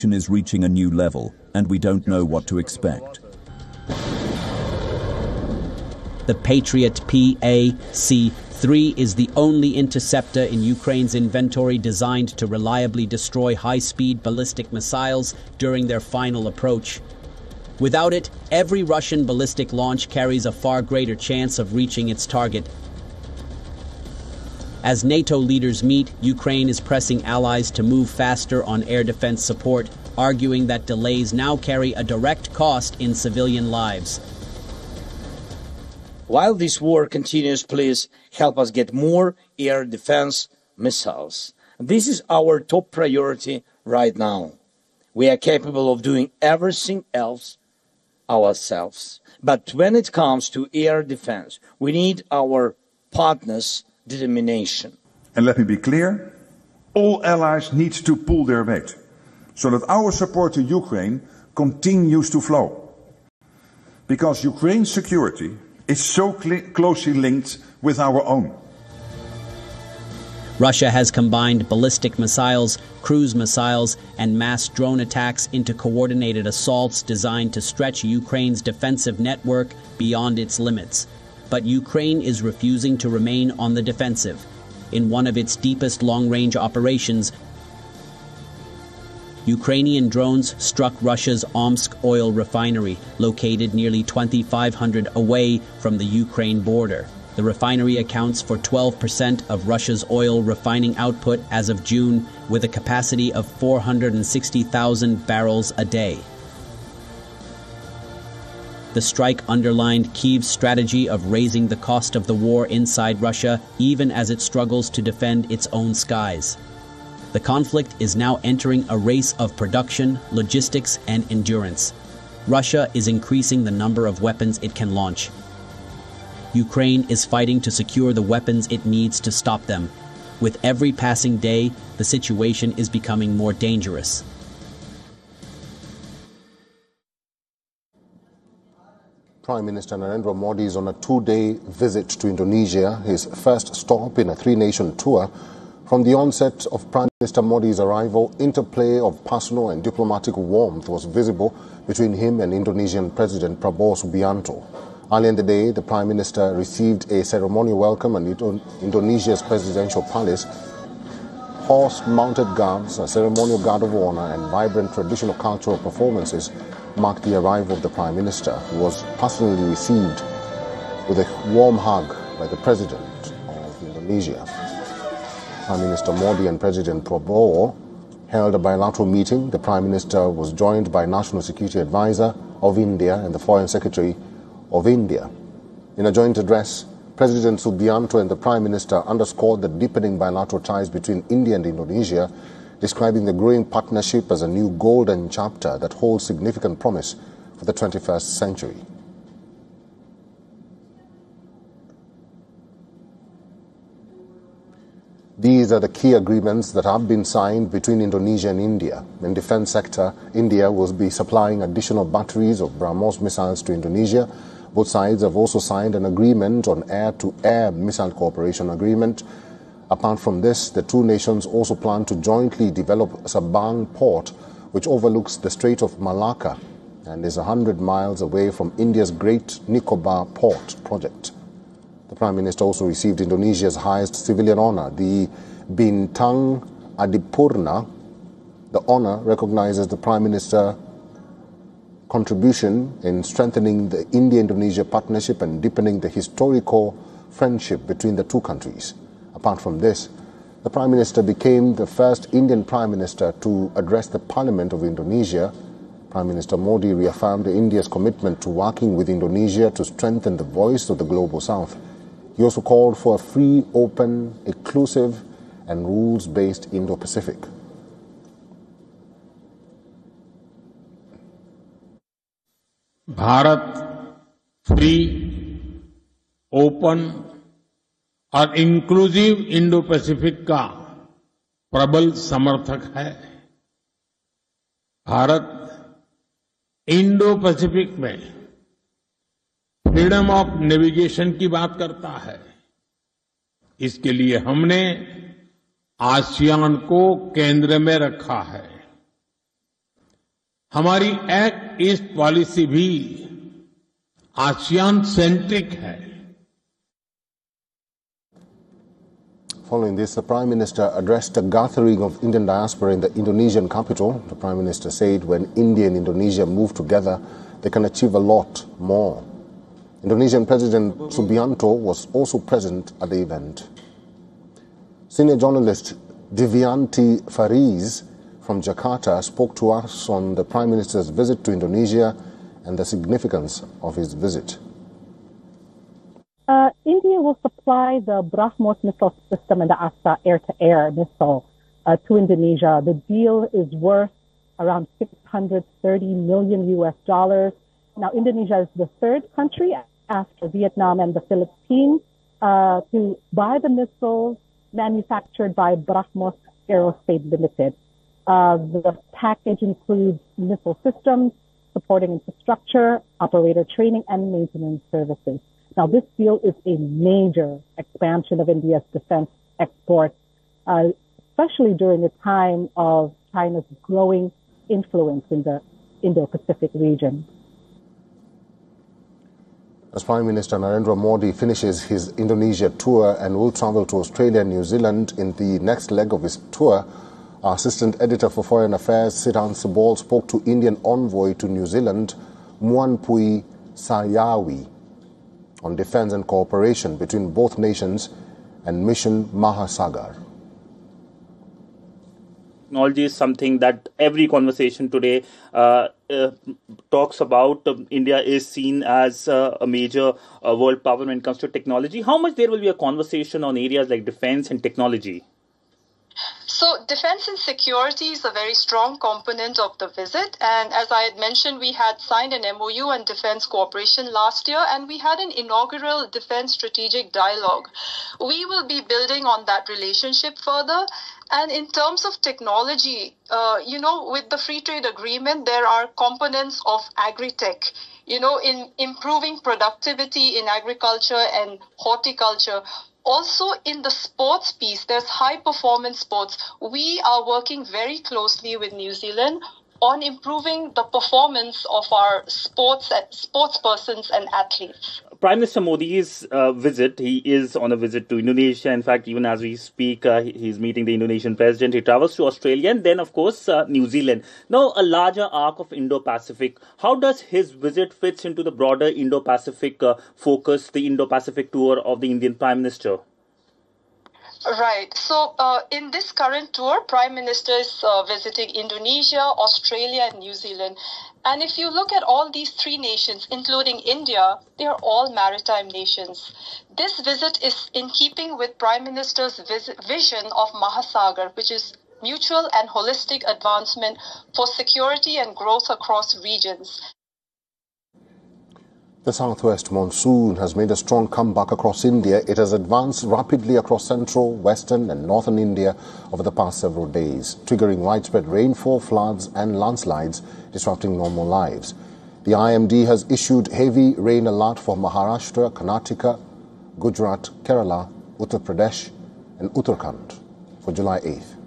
is reaching a new level, and we don't know what to expect. The Patriot PAC-3 is the only interceptor in Ukraine's inventory designed to reliably destroy high-speed ballistic missiles during their final approach. Without it, every Russian ballistic launch carries a far greater chance of reaching its target. As NATO leaders meet, Ukraine is pressing allies to move faster on air defense support, arguing that delays now carry a direct cost in civilian lives. While this war continues, please help us get more air defense missiles. This is our top priority right now. We are capable of doing everything else ourselves. But when it comes to air defense, we need our partners' determination. And let me be clear, all allies need to pull their weight, so that our support to Ukraine continues to flow. Because Ukraine's security is so closely linked with our own. Russia has combined ballistic missiles, cruise missiles, and mass drone attacks into coordinated assaults designed to stretch Ukraine's defensive network beyond its limits. But Ukraine is refusing to remain on the defensive. In one of its deepest long-range operations, Ukrainian drones struck Russia's Omsk oil refinery, located nearly 2,500 away from the Ukraine border. The refinery accounts for 12% of Russia's oil refining output as of June, with a capacity of 460,000 barrels a day. The strike underlined Kyiv's strategy of raising the cost of the war inside Russia, even as it struggles to defend its own skies. The conflict is now entering a race of production, logistics, and endurance. Russia is increasing the number of weapons it can launch. Ukraine is fighting to secure the weapons it needs to stop them. With every passing day, the situation is becoming more dangerous. Prime Minister Narendra Modi is on a two-day visit to Indonesia, his first stop in a three-nation tour. From the onset of Prime Minister Modi's arrival, interplay of personal and diplomatic warmth was visible between him and Indonesian President Prabowo Subianto. Earlier in the day, the Prime Minister received a ceremonial welcome at Indonesia's presidential palace. Horse-mounted guards, a ceremonial guard of honor, and vibrant traditional cultural performances marked the arrival of the Prime Minister, who was personally received with a warm hug by the President of Indonesia. Prime Minister Modi and President Prabowo held a bilateral meeting. The Prime Minister was joined by National Security Advisor of India and the Foreign Secretary of India. In a joint address, President Subianto and the Prime Minister underscored the deepening bilateral ties between India and Indonesia, describing the growing partnership as a new golden chapter that holds significant promise for the 21st century. These are the key agreements that have been signed between Indonesia and India. In the defense sector, India will be supplying additional batteries of BrahMos missiles to Indonesia. Both sides have also signed an agreement on air-to-air missile cooperation agreement. Apart from this, the two nations also plan to jointly develop Sabang Port, which overlooks the Strait of Malacca and is 100 miles away from India's Great Nicobar Port project. The Prime Minister also received Indonesia's highest civilian honor, the Bintang Adipurna. The honor recognizes the Prime Minister's contribution in strengthening the India-Indonesia partnership and deepening the historical friendship between the two countries. Apart from this, the Prime Minister became the first Indian Prime Minister to address the Parliament of Indonesia. Prime Minister Modi reaffirmed India's commitment to working with Indonesia to strengthen the voice of the Global South. He also called for a free, open, inclusive, and rules-based Indo-Pacific. Bharat free, open और inclusive Indo Pacific का प्रबल समर्थक है। Bharat Indo Pacific में freedom of navigation की बात करता है। इसके लिए हमने आसियान को केंद्र में रखा है। हमारी एक्ट ईस्ट पॉलिसी भी आसियान सेंट्रिक है. Following this, the Prime Minister addressed a gathering of Indian diaspora in the Indonesian capital. The Prime Minister said when India and Indonesia move together, they can achieve a lot more. Indonesian President Subianto was also present at the event. Senior journalist Divyanti Fariz from Jakarta spoke to us on the Prime Minister's visit to Indonesia and the significance of his visit. India will supply the BrahMos missile system and the Astra air-to-air missile to Indonesia. The deal is worth around $630 million. Now, Indonesia is the third country after Vietnam and the Philippines to buy the missiles manufactured by BrahMos Aerospace Limited. The package includes missile systems, supporting infrastructure, operator training, and maintenance services. Now, this deal is a major expansion of India's defense exports, especially during a time of China's growing influence in the Indo-Pacific region. As Prime Minister Narendra Modi finishes his Indonesia tour and will travel to Australia and New Zealand in the next leg of his tour, our Assistant Editor for Foreign Affairs, Siddhant Subal, spoke to Indian envoy to New Zealand, Muanpui Sayawi, on defense and cooperation between both nations and Mission Mahasagar. Technology is something that every conversation today talks about. India is seen as a major world power when it comes to technology. How much there will be a conversation on areas like defense and technology? So defense and security is a very strong component of the visit. And as I had mentioned, we had signed an MOU on defense cooperation last year, and we had an inaugural defense strategic dialogue. We will be building on that relationship further. And in terms of technology, with the free trade agreement, there are components of agri-tech, in improving productivity in agriculture and horticulture. Also, in the sports piece, there's high-performance sports. We are working very closely with New Zealand on improving the performance of our sports persons and athletes. Prime Minister Modi's visit, he is on a visit to Indonesia. In fact, even as we speak, he's meeting the Indonesian president. He travels to Australia and then, of course, New Zealand. Now, a larger arc of Indo-Pacific. How does his visit fit into the broader Indo-Pacific focus, the Indo-Pacific tour of the Indian Prime Minister? Right. So in this current tour, Prime Minister is visiting Indonesia, Australia, and New Zealand. And if you look at all these three nations, including India, they are all maritime nations. This visit is in keeping with Prime Minister's vision of Mahasagar, which is mutual and holistic advancement for security and growth across regions. The southwest monsoon has made a strong comeback across India. It has advanced rapidly across central, western and northern India over the past several days, triggering widespread rainfall, floods and landslides, disrupting normal lives. The IMD has issued heavy rain alert for Maharashtra, Karnataka, Gujarat, Kerala, Uttar Pradesh and Uttarakhand for July 8th.